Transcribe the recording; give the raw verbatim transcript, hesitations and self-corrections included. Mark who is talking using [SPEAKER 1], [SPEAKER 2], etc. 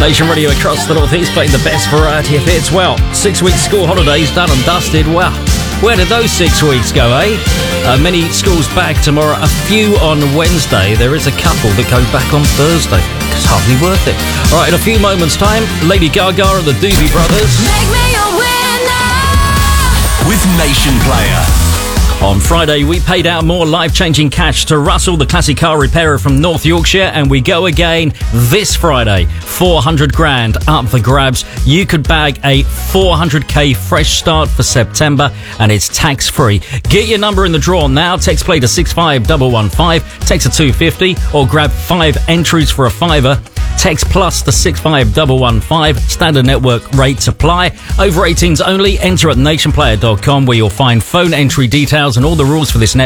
[SPEAKER 1] Nation Radio across the North East playing the best variety of hits. Well, six weeks school holidays done and dusted. Well, where did those six weeks go, eh? Uh, many schools back tomorrow, a few on Wednesday. There is a couple that go back on Thursday. It's hardly worth it. All right, in a few moments' time, Lady Gaga and the Doobie Brothers.
[SPEAKER 2] Make me a winner
[SPEAKER 3] with Nation Player.
[SPEAKER 1] On Friday, we paid out more life-changing cash to Russell, the classic car repairer from North Yorkshire, and we go again this Friday. four hundred grand up for grabs. You could bag a four hundred k fresh start for September, and it's tax-free. Get your number in the draw now. Text play to six five one one five, text a two fifty, or grab five entries for a fiver. Text plus to six five one one five. Standard network rates apply. Over eighteens only. Enter at nation player dot com, where you'll find phone entry details and all the rules for this network.